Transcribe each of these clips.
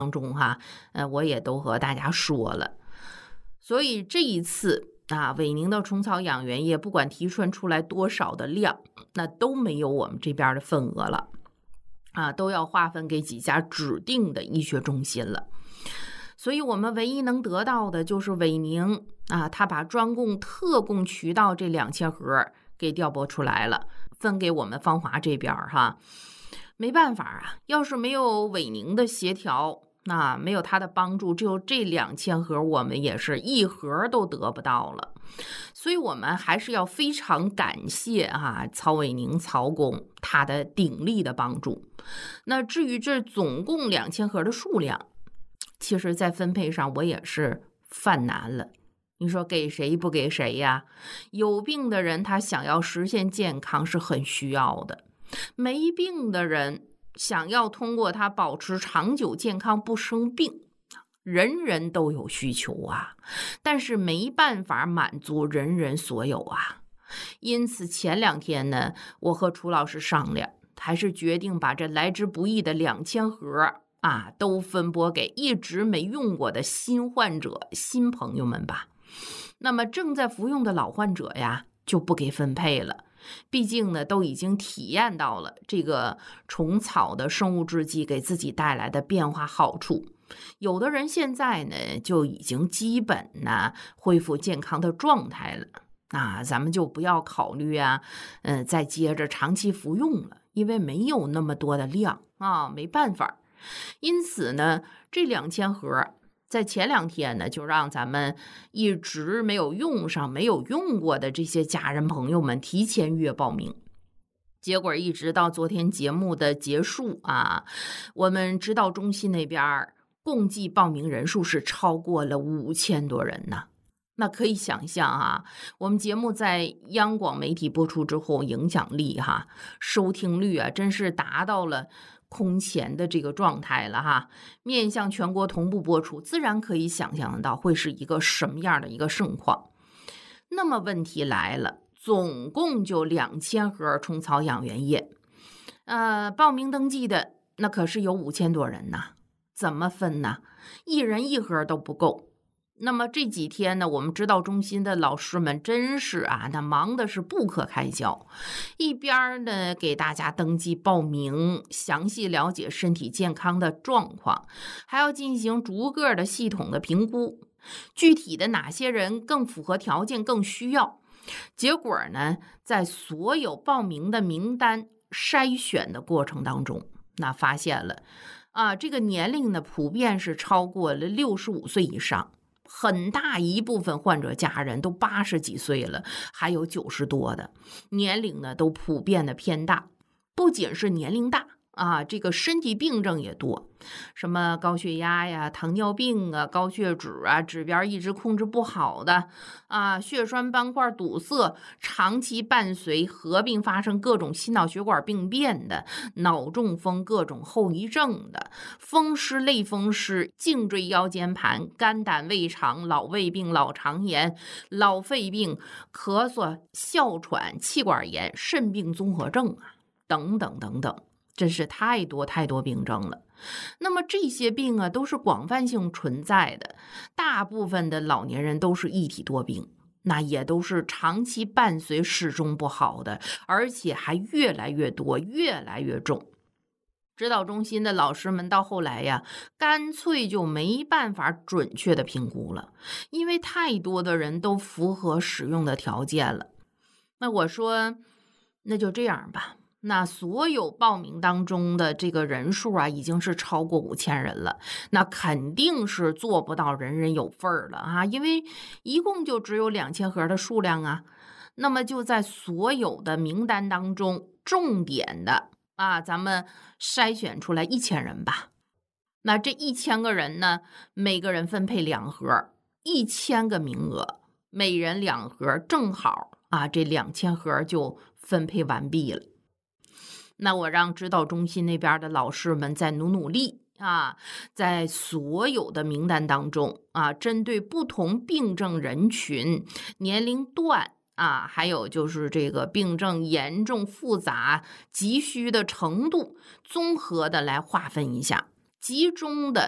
我也都和大家说了。所以这一次伟宁的虫草养源液不管提纯出来多少的量，那都没有我们这边的份额了都要划分给几家指定的医学中心了。所以我们唯一能得到的就是韦宁他把专供特供渠道这2000盒给调拨出来了，分给我们芳华这边没办法要是没有韦宁的协调，没有他的帮助，只有这2000盒我们也是一盒都得不到了。所以我们还是要非常感谢曹伟宁曹工他的鼎力的帮助。那至于这总共2000盒的数量，其实在分配上我也是犯难了。你说给谁不给谁呀？有病的人他想要实现健康是很需要的，没病的人想要通过他保持长久健康不生病，人人都有需求但是没办法满足人人所有因此前2天呢，我和楚老师商量，还是决定把这来之不易的2000盒都分拨给一直没用过的新患者、新朋友们吧。那么正在服用的老患者就不给分配了，毕竟呢都已经体验到了这个虫草的生物制剂给自己带来的变化好处。有的人现在呢就已经基本恢复健康的状态了咱们就不要考虑再接着长期服用了，因为没有那么多的量没办法。因此呢，这2000盒在前2天呢，就让咱们一直没有用上、没有用过的这些家人朋友们提前预约报名。结果一直到昨天节目的结束我们指导中心那边共计报名人数是超过了5000多人呢。那可以想象我们节目在央广媒体播出之后，影响力收听率真是达到了空前的这个状态了面向全国同步播出，自然可以想象得到会是一个什么样的一个盛况。那么问题来了，总共就2000盒虫草养源液报名登记的那可是有5000多人怎么分呢？一人1盒都不够。那么这几天呢，我们指导中心的老师们真是那忙的是不可开交，一边呢给大家登记报名，详细了解身体健康的状况，还要进行逐个的系统的评估，具体的哪些人更符合条件更需要。结果呢，在所有报名的名单筛选的过程当中，那发现了这个年龄呢普遍是超过了65岁以上，很大一部分患者家人都80几岁了，还有90多的，年龄呢都普遍的偏大。不仅是年龄大这个身体病症也多，什么高血压呀、糖尿病高血脂指标一直控制不好的血栓斑块堵塞，长期伴随合并发生各种心脑血管病变的，脑中风各种后遗症的，风湿类风湿、颈椎腰间盘、肝胆胃肠、老胃病、老肠炎、老肺病、咳嗽、哮喘、气管炎、肾病综合症等等等等，真是太多太多病症了。那么这些病都是广泛性存在的，大部分的老年人都是一体多病，那也都是长期伴随始终不好的，而且还越来越多，越来越重。指导中心的老师们到后来干脆就没办法准确的评估了，因为太多的人都符合使用的条件了。那我说那就这样吧，那所有报名当中的这个人数已经是超过5000人了，那肯定是做不到人人有份了因为一共就只有2000盒的数量那么就在所有的名单当中重点的咱们筛选出来1000人吧。那这1000个人呢，每个人分配2盒，1000个名额，每人2盒，正好这2000盒就分配完毕了。那我让指导中心那边的老师们再努力在所有的名单当中针对不同病症人群、年龄段还有就是这个病症严重复杂急需的程度，综合的来划分一下，集中的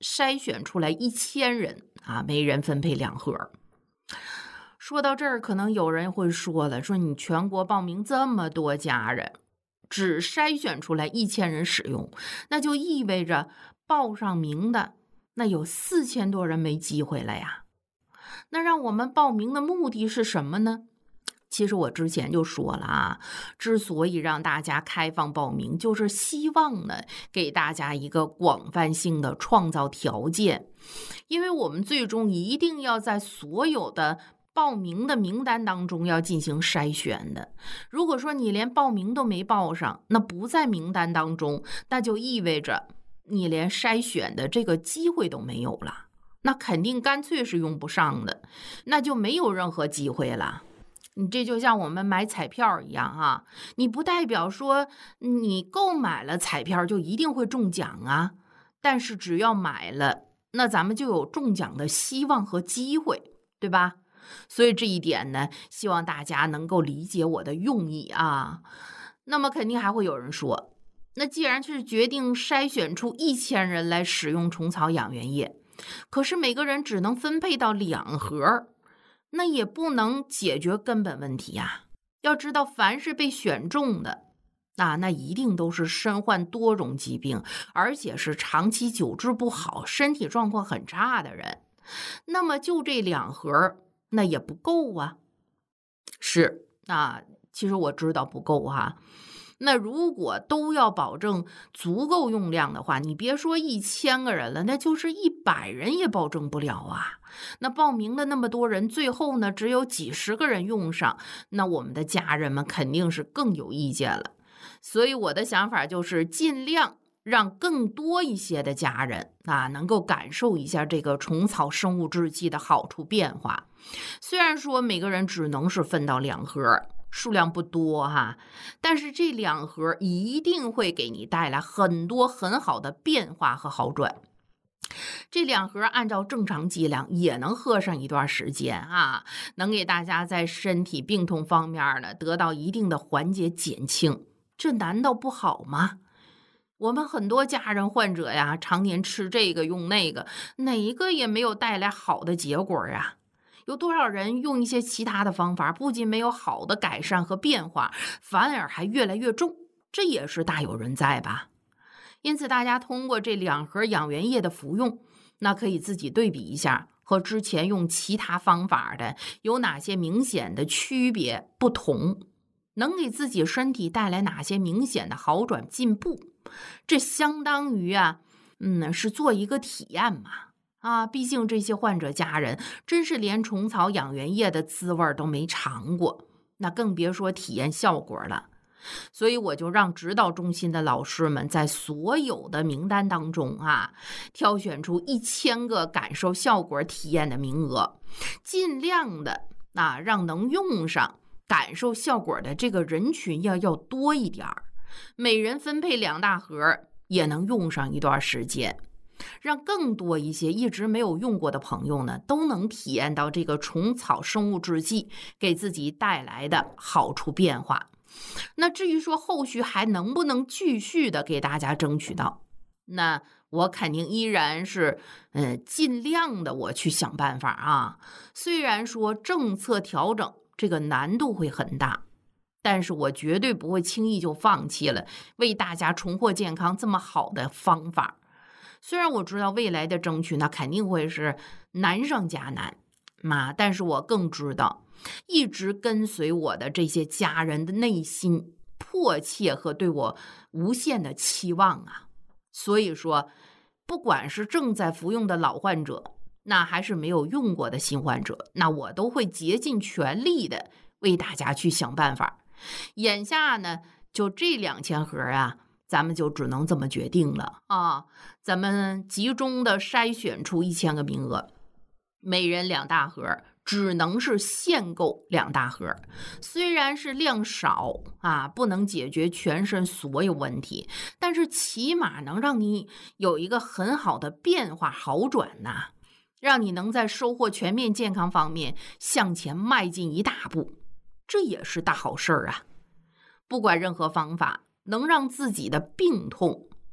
筛选出来1000人啊，每人分配2盒。说到这儿，可能有人会说了，说你全国报名这么多家人，只筛选出来1000人使用，那就意味着报上名的那有4000多人没机会了呀。那让我们报名的目的是什么呢？其实我之前就说了啊，之所以让大家开放报名，就是希望呢给大家一个广泛性的创造条件，因为我们最终一定要在所有的报名的名单当中要进行筛选的。如果说你连报名都没报上，那不在名单当中，那就意味着你连筛选的这个机会都没有了，那肯定干脆是用不上的，那就没有任何机会了。你这就像我们买彩票一样啊，你不代表说你购买了彩票就一定会中奖啊，但是只要买了，那咱们就有中奖的希望和机会，对吧？所以这一点呢，希望大家能够理解我的用意啊。那么肯定还会有人说，那既然是决定筛选出1000人来使用虫草养元液，可是每个人只能分配到2盒，那也不能解决根本问题呀。要知道，凡是被选中的那一定都是身患多种疾病，而且是长期久治不好，身体状况很差的人。那么就这2盒，那也不够啊。是其实我知道不够啊。那如果都要保证足够用量的话，你别说1000个人了，那就是100人也保证不了啊。那报名的那么多人，最后呢只有几十个人用上，那我们的家人们肯定是更有意见了。所以我的想法就是尽量让更多一些的家人能够感受一下这个虫草生物制剂的好处变化。虽然说每个人只能是分到2盒，数量不多但是这2盒一定会给你带来很多很好的变化和好转。这2盒按照正常剂量也能喝上一段时间能给大家在身体病痛方面呢得到一定的缓解减轻，这难道不好吗？我们很多家人患者呀，常年吃这个用那个，哪一个也没有带来好的结果呀。有多少人用一些其他的方法，不仅没有好的改善和变化，反而还越来越重，这也是大有人在吧。因此大家通过这2盒养元液的服用，那可以自己对比一下和之前用其他方法的有哪些明显的区别不同，能给自己身体带来哪些明显的好转进步。这相当于是做一个体验嘛毕竟这些患者家人真是连虫草养元液的滋味都没尝过，那更别说体验效果了。所以我就让指导中心的老师们在所有的名单当中挑选出1000个感受效果体验的名额，尽量的让能用上感受效果的这个人群要多一点，每人分配2大盒，也能用上一段时间，让更多一些一直没有用过的朋友呢，都能体验到这个虫草生物制剂给自己带来的好处变化。那至于说后续还能不能继续的给大家争取到，那我肯定依然是尽量的我去想办法虽然说政策调整这个难度会很大，但是我绝对不会轻易就放弃了为大家重获健康这么好的方法。虽然我知道未来的争取那肯定会是难上加难但是我更知道一直跟随我的这些家人的内心迫切和对我无限的期望所以说不管是正在服用的老患者，那还是没有用过的新患者，那我都会竭尽全力的为大家去想办法。眼下呢就这2000盒咱们就只能这么决定了咱们集中的筛选出1000个名额，每人2大盒，只能是限购2大盒。虽然是量少不能解决全身所有问题，但是起码能让你有一个很好的变化好转让你能在收获全面健康方面向前迈进一大步，这也是大好事不管任何方法能让自己的病痛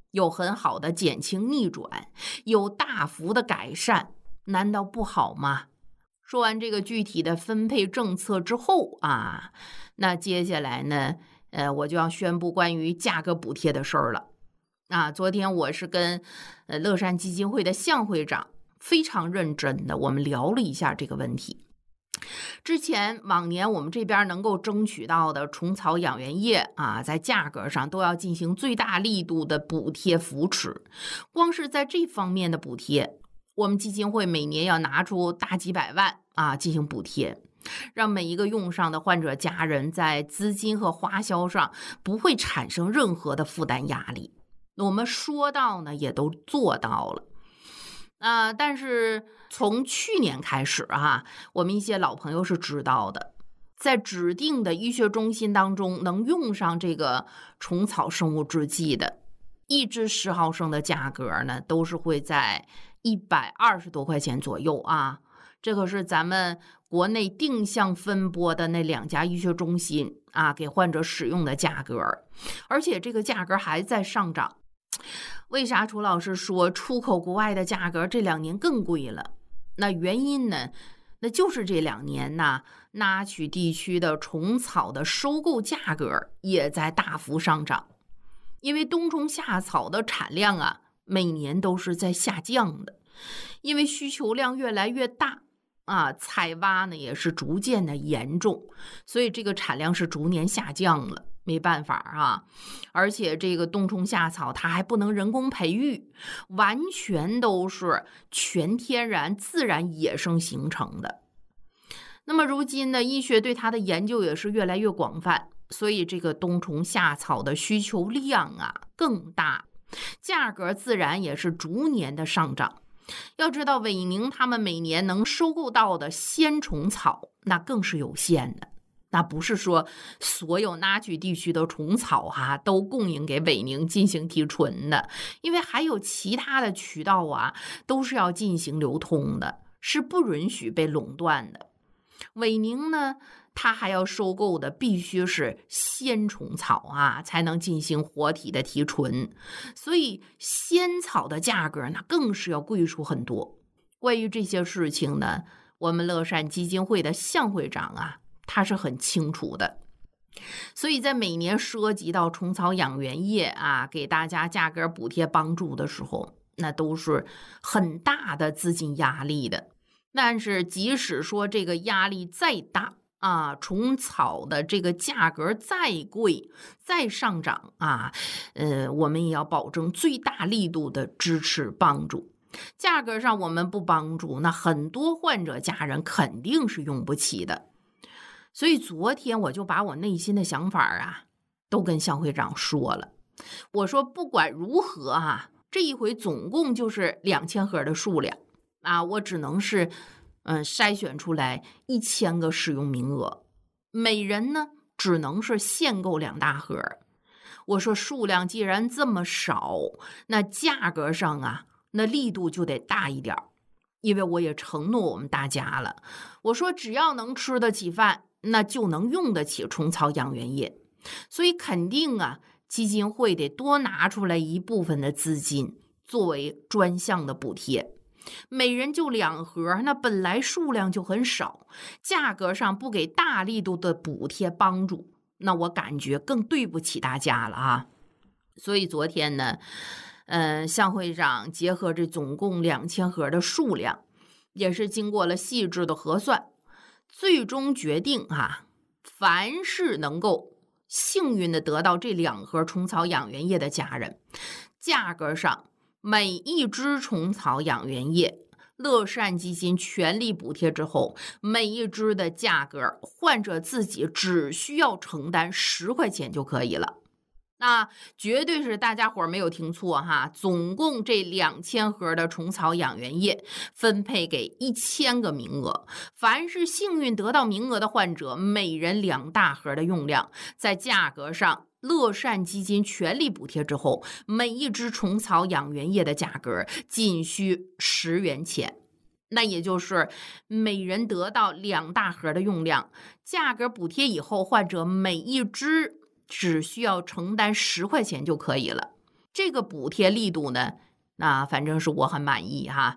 有很好的减轻逆转，有大幅的改善，难道不好吗？说完这个具体的分配政策之后啊，那接下来呢，我就要宣布关于价格补贴的事儿了。昨天我是跟乐善基金会的向会长非常认真的，我们聊了一下这个问题。之前往年我们这边能够争取到的虫草养源液在价格上都要进行最大力度的补贴扶持。光是在这方面的补贴，我们基金会每年要拿出大几百万进行补贴，让每一个用上的患者家人在资金和花销上不会产生任何的负担压力。我们说到呢，也都做到了。但是从去年开始我们一些老朋友是知道的，在指定的医学中心当中能用上这个虫草生物制剂的1支10毫升的价格呢，都是会在120多块钱左右这个是咱们国内定向分拨的那2家医学中心给患者使用的价格，而且这个价格还在上涨。为啥楚老师说出口国外的价格这2年更贵了？那原因呢，那就是这2年纳曲地区的虫草的收购价格也在大幅上涨。因为冬虫夏草的产量每年都是在下降的，因为需求量越来越大采挖呢也是逐渐的严重，所以这个产量是逐年下降了。没办法而且这个冬虫夏草它还不能人工培育，完全都是全天然自然野生形成的。那么如今呢，医学对它的研究也是越来越广泛，所以这个冬虫夏草的需求量更大，价格自然也是逐年的上涨。要知道韦宁他们每年能收购到的鲜虫草那更是有限的，那不是说所有纳曲地区的虫草都供应给韦宁进行提纯的，因为还有其他的渠道都是要进行流通的，是不允许被垄断的。韦宁呢，它还要收购的必须是鲜虫草才能进行活体的提纯，所以鲜草的价格呢更是要贵出很多。关于这些事情呢，我们乐善基金会的向会长他是很清楚的，所以在每年涉及到虫草养源液给大家价格补贴帮助的时候，那都是很大的资金压力的。但是即使说这个压力再大虫草的这个价格再贵再上涨我们也要保证最大力度的支持帮助。价格上我们不帮助，那很多患者家人肯定是用不起的。所以昨天我就把我内心的想法都跟向会长说了。我说不管如何这一回总共就是2000盒的数量我只能是筛选出来1000个使用名额，每人呢只能是限购2大盒。我说数量既然这么少，那价格上那力度就得大一点，因为我也承诺我们大家了，我说只要能吃得起饭，那就能用得起虫草养源液，所以肯定基金会得多拿出来一部分的资金作为专项的补贴。每人就2盒，那本来数量就很少，价格上不给大力度的补贴帮助，那我感觉更对不起大家了所以昨天呢向会长结合这总共2000盒的数量，也是经过了细致的核算，最终决定凡是能够幸运的得到这2盒虫草养源液的家人，价格上每1支虫草养源液乐善基金全力补贴之后，每1支的价格患者自己只需要承担10块钱就可以了。那绝对是大家伙没有听错总共这2000盒的虫草养源液分配给1000个名额，凡是幸运得到名额的患者，每人2大盒的用量，在价格上乐善基金全力补贴之后，每1支虫草养源液的价格仅需10元钱，那也就是每人得到2大盒的用量，价格补贴以后，患者每1支只需要承担10块钱就可以了。 这个补贴力度呢，那反正是我很满意哈。